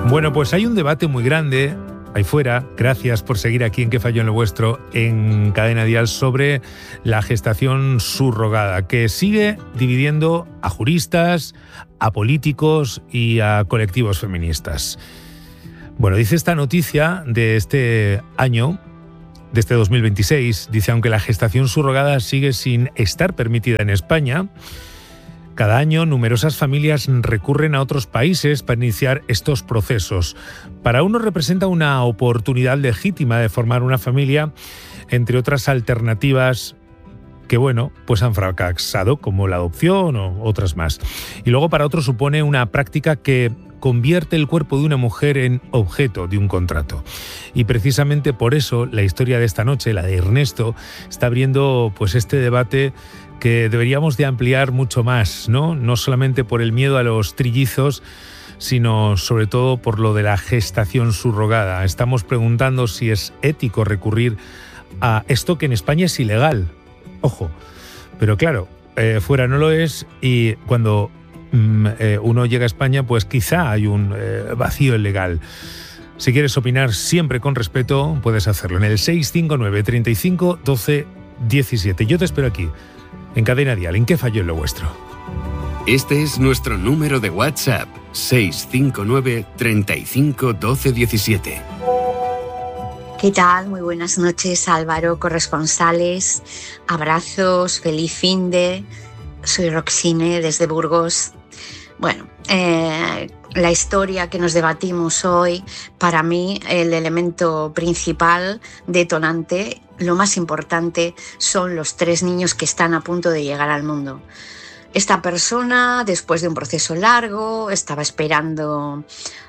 Bueno, pues hay un debate muy grande ahí fuera, gracias por seguir aquí en ¿Qué falló en lo vuestro? En Cadena Dial, sobre la gestación subrogada, que sigue dividiendo a juristas, a políticos y a colectivos feministas. Bueno, dice esta noticia de este año, de este 2026, dice: aunque la gestación subrogada sigue sin estar permitida en España, cada año numerosas familias recurren a otros países para iniciar estos procesos. Para unos representa una oportunidad legítima de formar una familia, entre otras alternativas que, bueno, pues han fracasado, como la adopción o otras más. Y luego para otros supone una práctica que convierte el cuerpo de una mujer en objeto de un contrato. Y precisamente por eso la historia de esta noche, la de Ernesto, está abriendo pues este debate que deberíamos de ampliar mucho más, ¿no? No solamente por el miedo a los trillizos, sino sobre todo por lo de la gestación subrogada. Estamos preguntando si es ético recurrir a esto, que en España es ilegal. Ojo, pero claro, fuera no lo es, y cuando uno llega a España, pues quizá hay un vacío legal. Si quieres opinar siempre con respeto, puedes hacerlo en el 659 35 12 17. Yo te espero aquí, en Cadena Dial, ¿en qué falló en lo vuestro? Este es nuestro número de WhatsApp, 659 35 12 17. ¿Qué tal? Muy buenas noches, Álvaro, corresponsales. Abrazos, feliz finde. Soy Roxine desde Burgos. Bueno, la historia que nos debatimos hoy, para mí el elemento principal, detonante, lo más importante, son los 3 niños que están a punto de llegar al mundo. Esta persona, después de un proceso largo, estaba esperando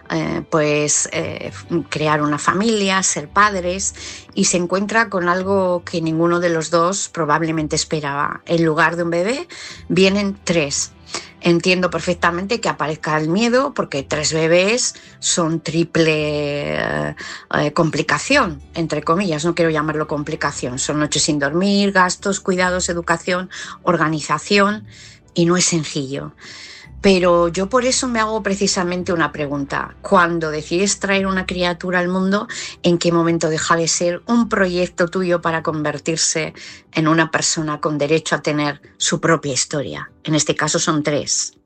crear una familia, ser padres, y se encuentra con algo que ninguno de los dos probablemente esperaba. En lugar de un bebé, vienen 3. Entiendo perfectamente que aparezca el miedo, porque 3 bebés son triple complicación, entre comillas, no quiero llamarlo complicación. Son noches sin dormir, gastos, cuidados, educación, organización, y no es sencillo. Pero yo por eso me hago precisamente una pregunta. Cuando decides traer una criatura al mundo, ¿en qué momento deja de ser un proyecto tuyo para convertirse en una persona con derecho a tener su propia historia? En este caso son 3.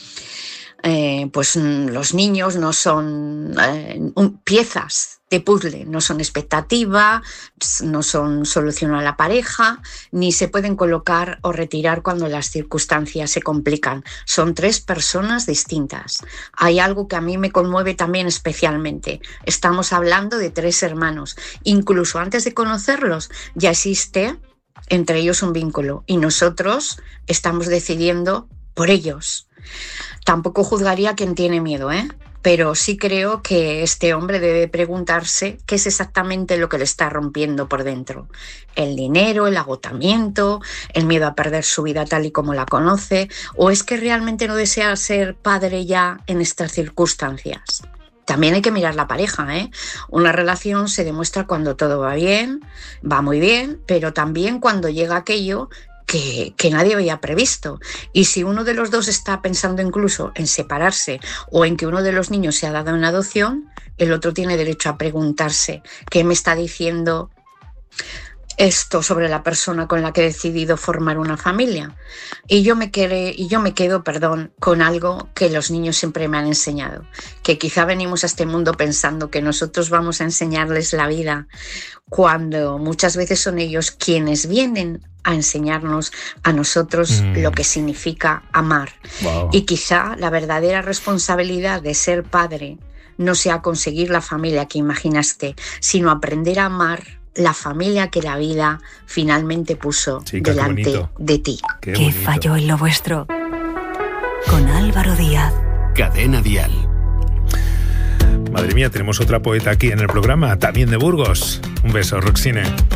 Pues los niños no son piezas de puzzle, no son expectativa, no son solución a la pareja, ni se pueden colocar o retirar cuando las circunstancias se complican. Son 3 personas distintas. Hay algo que a mí me conmueve también especialmente. Estamos hablando de 3 hermanos. Incluso antes de conocerlos ya existe entre ellos un vínculo, y nosotros estamos decidiendo por ellos. Tampoco juzgaría a quien tiene miedo, pero sí creo que este hombre debe preguntarse qué es exactamente lo que le está rompiendo por dentro. El dinero, el agotamiento, el miedo a perder su vida tal y como la conoce, o es que realmente no desea ser padre ya en estas circunstancias. También hay que mirar la pareja, Una relación se demuestra cuando todo va bien, va muy bien, pero también cuando llega aquello que nadie había previsto. Y si uno de los dos está pensando incluso en separarse, o en que uno de los niños se ha dado en adopción, el otro tiene derecho a preguntarse: ¿qué me está diciendo esto sobre la persona con la que he decidido formar una familia? Y yo me quedo, con algo que los niños siempre me han enseñado, que quizá venimos a este mundo pensando que nosotros vamos a enseñarles la vida, cuando muchas veces son ellos quienes vienen a enseñarnos a nosotros lo que significa amar. Wow. Y quizá la verdadera responsabilidad de ser padre no sea conseguir la familia que imaginaste, sino aprender a amar la familia que la vida finalmente puso delante de ti. ¿Qué falló en lo vuestro? Con Álvaro Díaz. Cadena Dial. Madre mía, tenemos otra poeta aquí en el programa, también de Burgos. Un beso, Roxine.